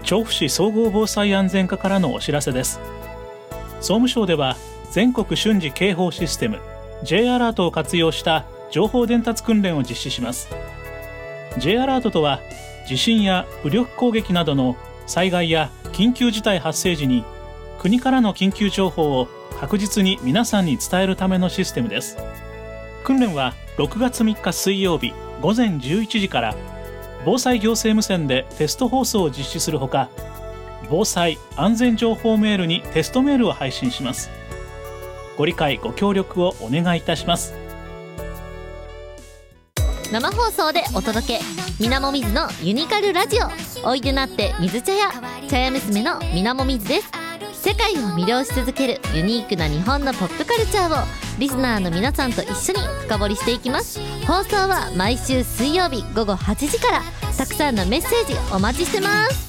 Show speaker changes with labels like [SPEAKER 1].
[SPEAKER 1] 調布市総合防災安全課からのお知らせです。総務省では全国瞬時警報システム J アラートを活用した情報伝達訓練を実施します。 J アラートとは、地震や武力攻撃などの災害や緊急事態発生時に国からの緊急情報を確実に皆さんに伝えるためのシステムです。訓練は6月3日水曜日午前11時から防災行政無線でテスト放送を実施するほか、防災安全情報メールにテストメールを配信します。ご理解ご協力をお願いいたします。
[SPEAKER 2] 生放送でお届け、みなもみずのユニカルラジオ。おいでなって水茶屋、茶屋娘のみなもみずです。世界を魅了し続けるユニークな日本のポップカルチャーをリスナーの皆さんと一緒に深掘りしていきます。放送は毎週水曜日午後8時から。たくさんのメッセージお待ちしてます。